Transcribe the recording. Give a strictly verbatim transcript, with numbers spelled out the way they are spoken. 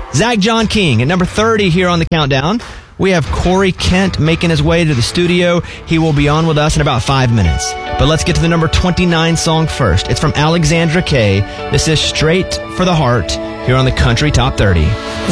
Zach John King at number thirty here on the countdown. We have Corey Kent making his way to the studio. He will be on with us in about five minutes. But let's get to the number twenty-nine song first. It's from Alexandra Kay. This is Straight for the Heart here on the Country Top thirty.